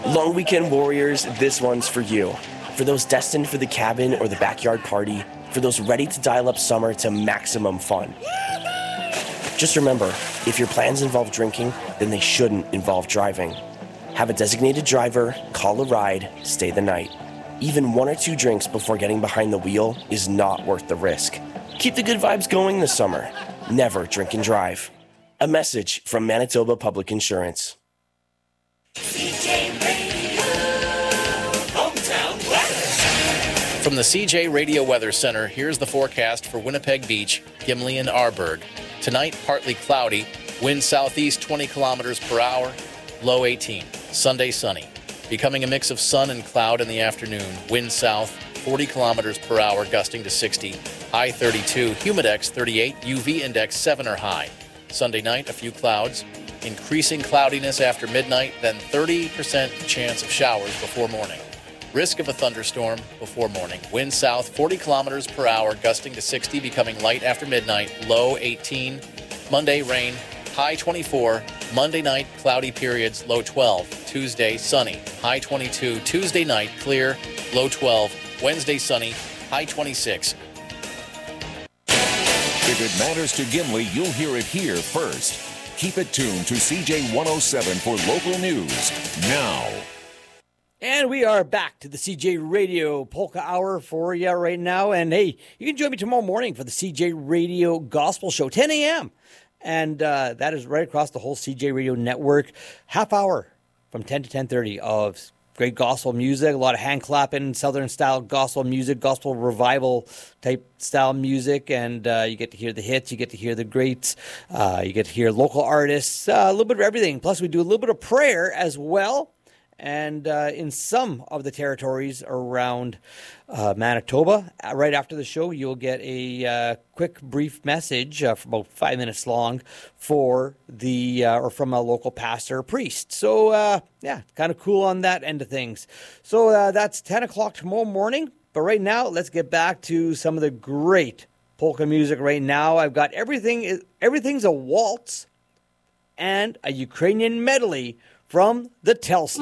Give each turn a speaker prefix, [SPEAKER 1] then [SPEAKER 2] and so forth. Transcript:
[SPEAKER 1] Long weekend warriors, this one's for you. For those destined for the cabin or the backyard party, for those ready to dial up summer to maximum fun. Just remember, if your plans involve drinking, then they shouldn't involve driving. Have a designated driver, call a ride, stay the night. Even 1 or 2 drinks before getting behind the wheel is not worth the risk. Keep the good vibes going this summer. Never drink and drive. A message from Manitoba Public Insurance.
[SPEAKER 2] CJ Radio, hometown weather.
[SPEAKER 3] From the CJ Radio Weather Center, here's the forecast for Winnipeg Beach, Gimli, and Arborg. Tonight, partly cloudy, wind southeast 20 kilometers per hour, low 18. Sunday, sunny. Becoming a mix of sun and cloud in the afternoon, wind south 40 kilometers per hour, gusting to 60, high 32, humidex 38, UV index 7 or high. Sunday night, a few clouds, increasing cloudiness after midnight, then 30% chance of showers before morning. Risk of a thunderstorm before morning. Wind south 40 kilometers per hour, gusting to 60, becoming light after midnight, low 18. Monday, rain, high 24. Monday night, cloudy periods, low 12. Tuesday, sunny, high 22. Tuesday night, clear, low 12. Wednesday, sunny, high 26.
[SPEAKER 4] If it matters to Gimli, you'll hear it here first. Keep it tuned to CJ 107 for local news now.
[SPEAKER 5] And we are back to the CJ Radio Polka Hour for you right now. And hey, you can join me tomorrow morning for the CJ Radio Gospel Show, 10 a.m. And that is right across the whole CJ Radio network. Half hour from 10 to 10:30 of great gospel music, a lot of hand clapping, Southern style gospel music, gospel revival type style music, and you get to hear the hits, you get to hear the greats, you get to hear local artists, a little bit of everything. Plus we do a little bit of prayer as well. And in some of the territories around Manitoba, right after the show, you'll get a quick, brief message for about 5 minutes long for the or from a local pastor or priest. So, yeah, kind of cool on that end of things. So that's 10 o'clock tomorrow morning. But right now, let's get back to some of the great polka music right now. I've got everything's a waltz and a Ukrainian medley from the Telstar.